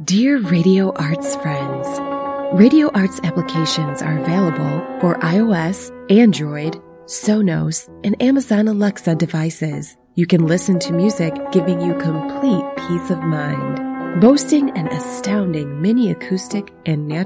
Dear Radio Arts friends, Radio Arts applications are available for iOS, Android, Sonos, and Amazon Alexa devices. You can listen to music giving you complete peace of mind. Boasting an astounding mini acoustic and natural